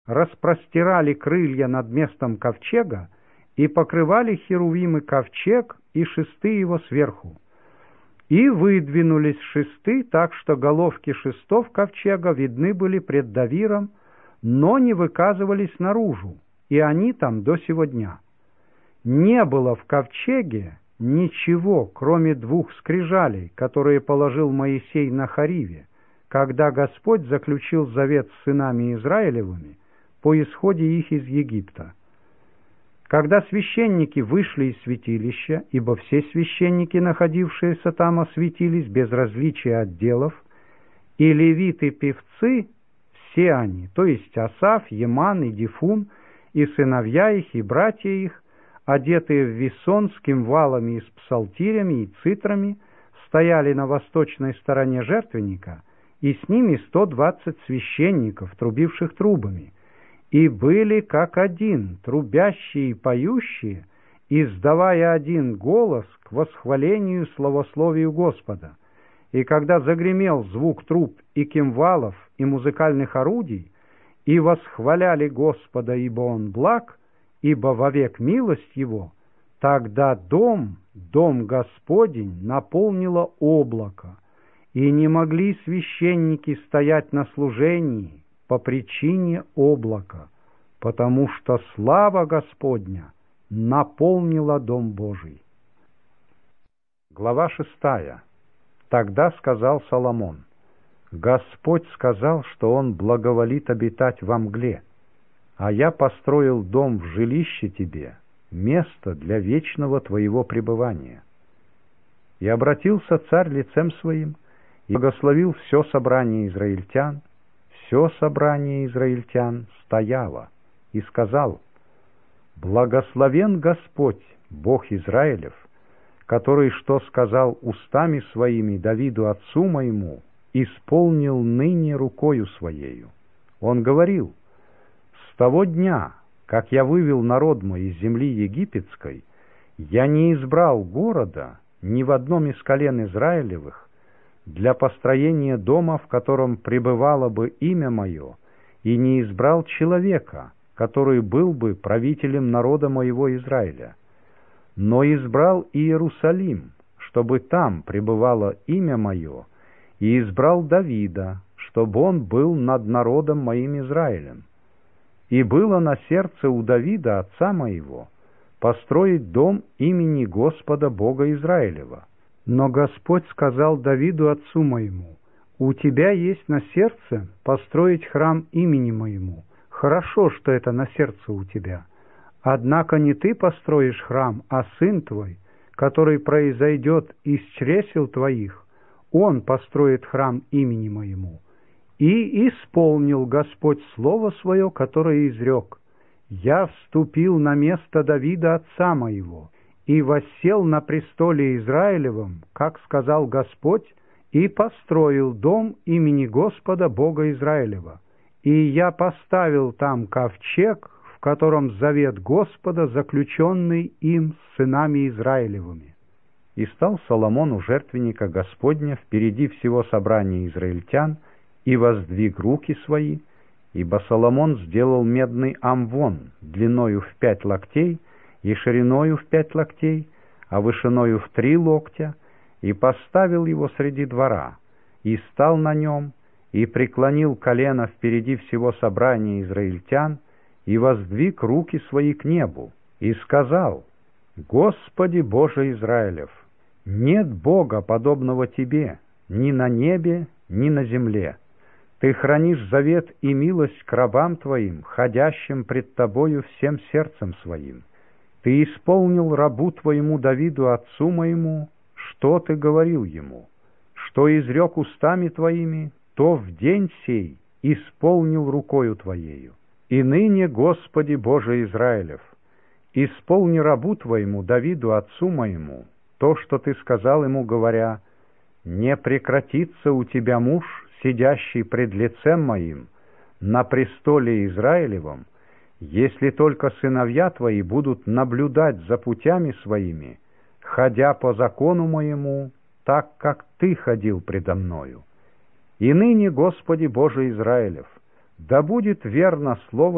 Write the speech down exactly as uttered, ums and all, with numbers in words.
распростирали крылья над местом ковчега и покрывали херувимы ковчег и шесты его сверху. И выдвинулись шесты, так что головки шестов ковчега видны были пред Давиром, но не выказывались наружу, и они там до сего дня. Не было в ковчеге ничего, кроме двух скрижалей, которые положил Моисей на Хориве, когда Господь заключил завет с сынами Израилевыми по исходе их из Египта. Когда священники вышли из святилища, ибо все священники, находившиеся там, осветились без различия отделов, и левиты-певцы, все они, то есть Асаф, Еман и Дифун, и сыновья их, и братья их, одетые в весон с кимвалами и с псалтирями и цитрами, стояли на восточной стороне жертвенника, и с ними сто двадцать священников, трубивших трубами, и были как один, трубящие и поющие, издавая один голос к восхвалению славословию Господа. И когда загремел звук труб и кимвалов и музыкальных орудий, и восхваляли Господа, ибо Он благ, ибо вовек милость Его, тогда дом, дом Господень, наполнило облако, и не могли священники стоять на служении по причине облака, потому что слава Господня наполнила дом Божий. Глава шестая. Тогда сказал Соломон: Господь сказал, что Он благоволит обитать во мгле, а я построил дом в жилище тебе, место для вечного твоего пребывания. И обратился царь лицем своим, и благословил все собрание израильтян. Все собрание израильтян стояло, и сказал: Благословен Господь, Бог Израилев, который, что сказал устами своими Давиду отцу моему, исполнил ныне рукою своею. Он говорил: с того дня, как я вывел народ мой из земли египетской, я не избрал города ни в одном из колен Израилевых для построения дома, в котором пребывало бы имя мое, и не избрал человека, который был бы правителем народа моего Израиля, но избрал Иерусалим, чтобы там пребывало имя мое, и избрал Давида, чтобы он был над народом моим Израилем. И было на сердце у Давида, отца моего, построить дом имени Господа Бога Израилева. Но Господь сказал Давиду, отцу моему: у тебя есть на сердце построить храм имени моему. Хорошо, что это на сердце у тебя. Однако не ты построишь храм, а сын твой, который произойдет из чресел твоих, он построит храм имени моему. И исполнил Господь слово свое, которое изрек: я вступил на место Давида отца моего, и воссел на престоле Израилевом, как сказал Господь, и построил дом имени Господа Бога Израилева. И я поставил там ковчег, в котором завет Господа, заключенный им с сынами Израилевыми. И стал Соломон у жертвенника Господня впереди всего собрания израильтян, и воздвиг руки свои, ибо Соломон сделал медный амвон длиною в пять локтей и шириною в пять локтей, а вышиною в три локтя, и поставил его среди двора, и стал на нем, и преклонил колено впереди всего собрания израильтян, и воздвиг руки свои к небу, и сказал: Господи Боже Израилев, нет Бога, подобного Тебе, ни на небе, ни на земле. Ты хранишь завет и милость к рабам Твоим, ходящим пред Тобою всем сердцем своим. Ты исполнил рабу Твоему Давиду, отцу моему, что Ты говорил ему, что изрек устами Твоими, то в день сей исполнил рукою Твоею. И ныне, Господи Боже Израилев, исполни рабу Твоему Давиду, отцу моему, то, что Ты сказал ему, говоря: не прекратится у Тебя муж, сидящий пред лицем моим, на престоле Израилевом, если только сыновья Твои будут наблюдать за путями своими, ходя по закону моему, так, как Ты ходил предо мною. И ныне, Господи Боже Израилев, да будет верно слово